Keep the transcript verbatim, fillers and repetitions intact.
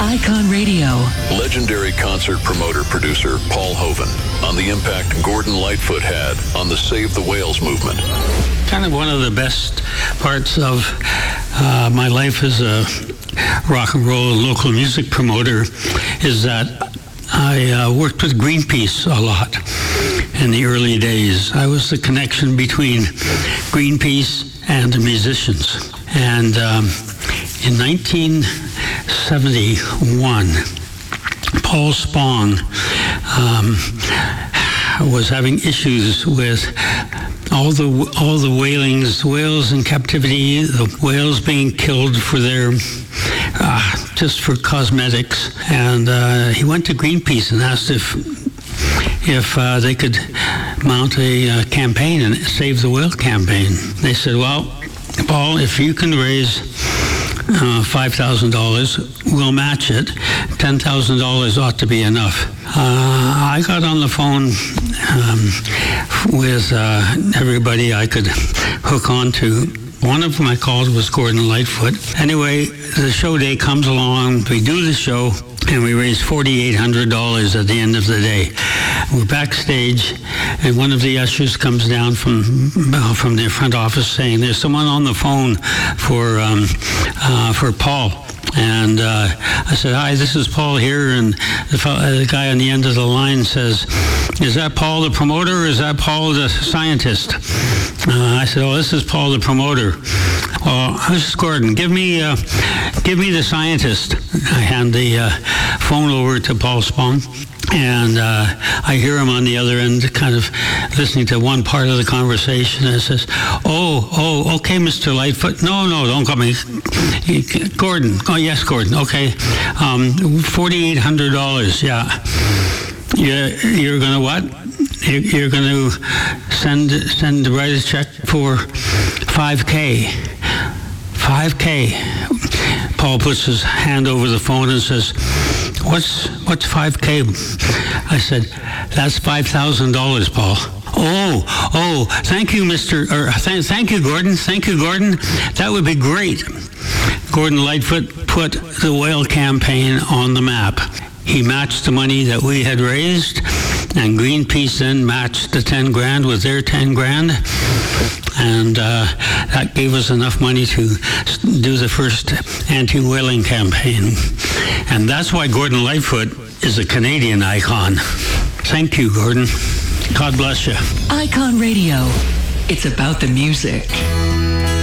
Icon Radio. Legendary concert promoter-producer Paul Hovan on the impact Gordon Lightfoot had on the Save the Whales movement. Kind of one of the best parts of uh, my life as a rock and roll local music promoter is that I uh, worked with Greenpeace a lot in the early days. I was the connection between Greenpeace and the musicians. And um, in nineteen seventy-one, Paul Spong um, was having issues with all the all the whalings, whales in captivity, the whales being killed for their uh, just for cosmetics, and uh, he went to Greenpeace and asked if if uh, they could mount a uh, campaign and Save the Whale campaign. They said, "Well, Paul, if you can raise uh, five thousand dollars, we'll match it. ten thousand dollars ought to be enough." Uh, I got on the phone um, with uh, everybody I could hook on to. One of them I called was Gordon Lightfoot. Anyway, the show day comes along, we do the show, and we raise four thousand eight hundred dollars at the end of the day. We're backstage, and one of the ushers comes down from uh, from their front office saying, "There's someone on the phone for um, uh, for Paul." And uh, I said, "Hi, this is Paul here." And the, fellow, uh, the guy on the end of the line says, "Is that Paul the promoter, or is that Paul the scientist?" Uh, I said, "Oh, this is Paul the promoter." "Well, this is Gordon. Give me, uh, give me the scientist." I hand the uh, phone over to Paul Spong, and uh, I hear him on the other end, kind of listening to one part of the conversation. And it says, "Oh, oh, okay, Mister Lightfoot. No, no, don't call me Gordon. Oh, yes, Gordon. Okay, um, four thousand eight hundred dollars. Yeah, you're, you're gonna what? You're going to send send write a check for five K. five K. Paul puts his hand over the phone and says, "What's what's five K?" I said, "That's five thousand dollars, Paul." "Oh, oh, thank you, Mister Or th- thank you, Gordon. Thank you, Gordon. That would be great." Gordon Lightfoot put the whale campaign on the map. He matched the money that we had raised, and Greenpeace then matched the ten grand with their ten grand, and uh, that gave us enough money to do the first anti-whaling campaign. And that's why Gordon Lightfoot is a Canadian icon. Thank you, Gordon. God bless you. Icon Radio. It's about the music.